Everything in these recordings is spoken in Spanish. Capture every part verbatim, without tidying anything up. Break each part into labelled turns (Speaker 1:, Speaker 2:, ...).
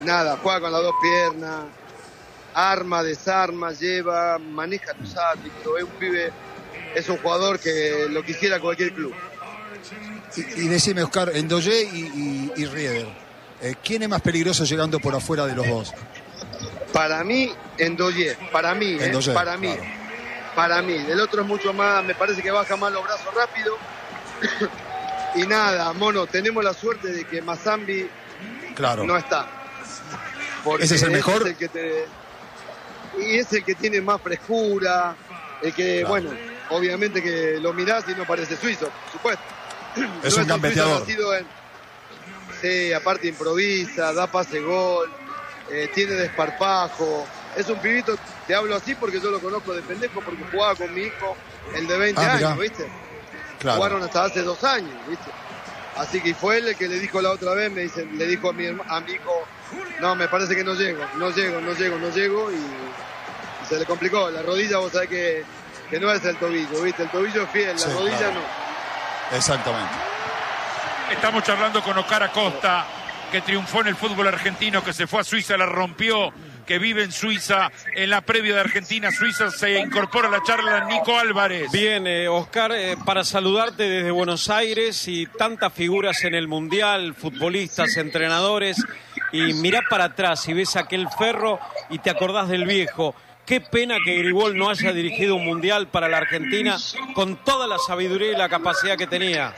Speaker 1: nada, juega con las dos piernas, arma, desarma, lleva, maneja los árbitros, es un pibe, es un jugador que lo quisiera cualquier club.
Speaker 2: Y, y decime, Oscar, Ndoye y, y, y Rieder, eh, ¿quién es más peligroso llegando por afuera de los dos?
Speaker 1: Para mí, Ndoye, para mí, eh,
Speaker 2: Ndoye,
Speaker 1: para mí,
Speaker 2: claro.
Speaker 1: para mí. El otro es mucho más, me parece que baja más los brazos rápido. Y nada, mono, tenemos la suerte de que Mazambi
Speaker 2: Claro.
Speaker 1: no está. Porque
Speaker 2: ¿Ese es el mejor?
Speaker 1: Es el que te, y es el que tiene más frescura, el que,
Speaker 2: Claro.
Speaker 1: bueno, obviamente que lo mirás y no parece suizo, por supuesto.
Speaker 2: Es
Speaker 1: No
Speaker 2: un gambeteador.
Speaker 1: En, sí, aparte improvisa, da pase gol, eh, tiene desparpajo. Es un pibito, te hablo así porque yo lo conozco de pendejo, porque jugaba con mi hijo, el de veinte
Speaker 2: Ah,
Speaker 1: años,
Speaker 2: mirá.
Speaker 1: ¿viste?
Speaker 2: Claro.
Speaker 1: Jugaron hasta hace dos años, ¿viste? Así que fue él el que le dijo la otra vez, me dice, le dijo a mi, a mi hijo, no, me parece que no llego, no llego, no llego, no llego, y, y se le complicó. La rodilla, vos sabés que, que no es el tobillo, ¿viste? El tobillo es fiel, la
Speaker 2: Sí,
Speaker 1: rodilla
Speaker 2: claro.
Speaker 1: no.
Speaker 2: Exactamente.
Speaker 3: Estamos charlando con Oscar Acosta, que triunfó en el fútbol argentino, que se fue a Suiza, la rompió, que vive en Suiza. En la previa de Argentina-Suiza se incorpora a la charla Nico Álvarez.
Speaker 4: Bien, eh, Oscar, eh, para saludarte desde Buenos Aires y tantas figuras en el Mundial, futbolistas, entrenadores, y mirá para atrás y ves aquel Ferro y te acordás del viejo. Qué pena que Gribol no haya dirigido un Mundial para la Argentina con toda la sabiduría y la capacidad que tenía.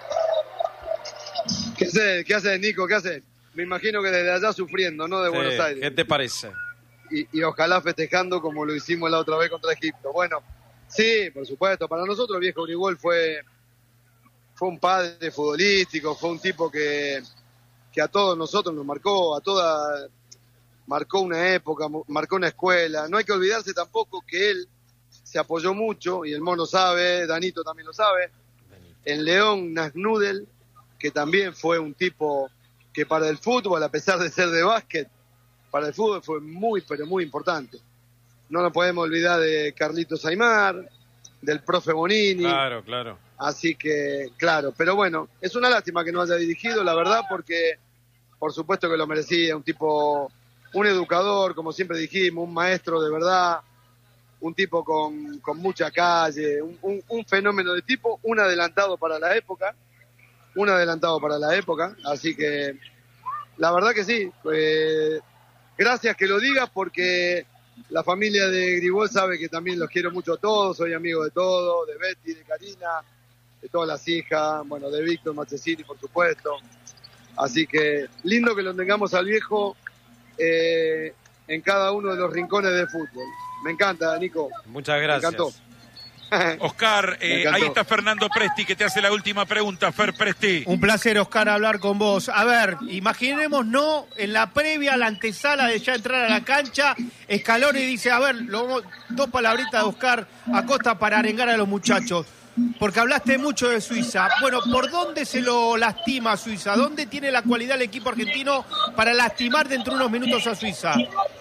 Speaker 1: ¿Qué haces, ¿Qué haces, Nico? ¿Qué haces? Me imagino que desde allá sufriendo, ¿no? De
Speaker 4: Sí,
Speaker 1: Buenos Aires.
Speaker 4: ¿qué te parece?
Speaker 1: Y, y ojalá festejando como lo hicimos la otra vez contra Egipto. Bueno, sí, por supuesto. Para nosotros, viejo Gribol fue, fue un padre futbolístico, fue un tipo que, que a todos nosotros nos marcó, a toda, marcó una época, marcó una escuela. No hay que olvidarse tampoco que él se apoyó mucho, y el Mono sabe, Danito también lo sabe, en León Nasnudel, que también fue un tipo que para el fútbol, a pesar de ser de básquet, para el fútbol fue muy, pero muy importante. No nos podemos olvidar de Carlitos Aymar, del profe Bonini.
Speaker 4: Claro, claro.
Speaker 1: Así que, claro, pero bueno, es una lástima que no haya dirigido, la verdad, porque por supuesto que lo merecía. Un tipo, un educador, como siempre dijimos, un maestro de verdad, un tipo con, con mucha calle, un, un, un fenómeno de tipo, un adelantado para la época, un adelantado para la época, así que la verdad que sí. Eh, gracias que lo digas, porque la familia de Gribol sabe que también los quiero mucho a todos, soy amigo de todos, de Betty, de Karina, de todas las hijas, bueno, de Víctor Mazzesini, por supuesto. Así que lindo que lo tengamos al viejo eh, en cada uno de los rincones de fútbol. Me encanta, Nico.
Speaker 4: Muchas gracias.
Speaker 1: Me encantó.
Speaker 3: Oscar, eh, ahí está Fernando Presti, que te hace la última pregunta. Fer Presti.
Speaker 5: Un placer, Oscar, hablar con vos. A ver, imaginemos, ¿no? En la previa, la antesala de ya entrar a la cancha, Scaloni dice, a ver, lo, dos palabritas de Oscar Acosta para arengar a los muchachos. Porque hablaste mucho de Suiza. Bueno, ¿por dónde se lo lastima Suiza? ¿Dónde tiene la cualidad el equipo argentino para lastimar dentro de unos minutos a Suiza?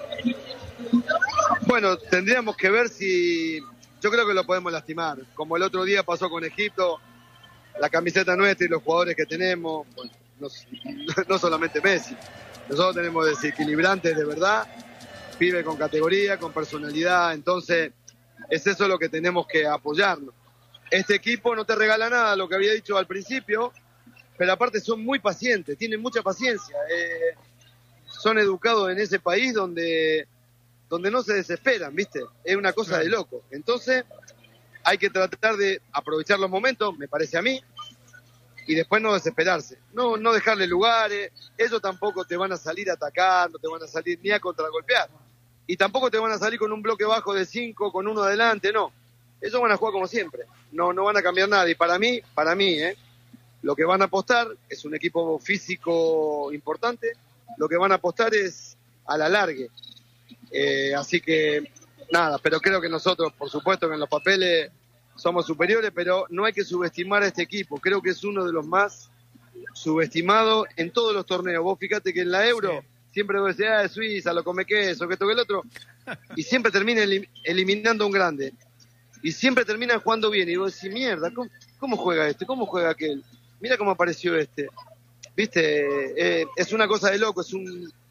Speaker 1: Bueno, tendríamos que ver si... Yo creo que lo podemos lastimar. Como el otro día pasó con Egipto, la camiseta nuestra y los jugadores que tenemos, bueno, no, no solamente Messi, nosotros tenemos desequilibrantes de verdad, pibe con categoría, con personalidad, entonces es eso lo que tenemos que apoyarnos. Este equipo no te regala nada, lo que había dicho al principio, pero aparte son muy pacientes, tienen mucha paciencia, eh, son educados en ese país donde... donde no se desesperan, ¿viste? Es una cosa de loco. Entonces, hay que tratar de aprovechar los momentos, me parece a mí, y después no desesperarse. No, no dejarle lugares, ellos tampoco te van a salir a atacar, no te van a salir ni a contragolpear. Y tampoco te van a salir con un bloque bajo de cinco, con uno adelante, no. Ellos van a jugar como siempre, no, no van a cambiar nada. Y para mí, para mí, ¿eh? Lo que van a apostar es un equipo físico importante, lo que van a apostar es a la largue. Eh, así que nada, pero creo que nosotros, por supuesto que en los papeles somos superiores, pero no hay que subestimar a este equipo. Creo que es uno de los más subestimados en todos los torneos. Vos fíjate que en la Euro sí, siempre vos decís, ah, es Suiza, lo come queso, que esto, que el otro, y siempre termina elim- eliminando a un grande, y siempre terminan jugando bien, y vos decís, mierda, ¿cómo, cómo juega este? ¿Cómo juega aquel? Mira cómo apareció este. Viste, eh, es una cosa de loco, es un